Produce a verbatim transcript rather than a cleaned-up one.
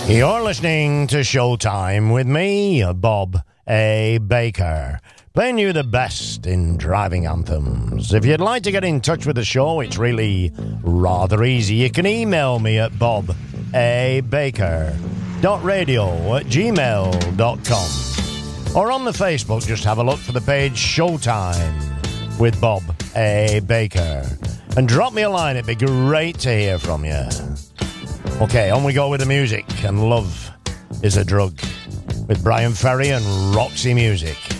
You're listening to Showtime with me, Bob A. Baker, playing you the best in driving anthems. If you'd like to get in touch with the show, it's really rather easy. You can email me at bob a baker dot radio at gmail dot com. Or on the Facebook, just have a look for the page Showtime with Bob A. Baker. And drop me a line, it'd be great to hear from you. Okay, on we go with the music, and Love is a Drug with Brian Ferry and Roxy Music.